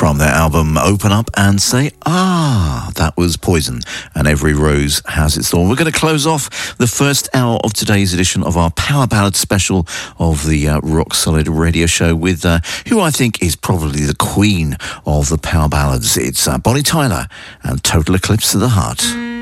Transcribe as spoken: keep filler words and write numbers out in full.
from their album Open Up and Say Ah. That was Poison, and Every Rose Has Its Thorn. We're going to close off the first hour of today's edition of our Power Ballad special of the uh, Rock Solid Radio Show with uh, who I think is probably the queen of the Power Ballads. It's uh, Bonnie Tyler and Total Eclipse of the Heart.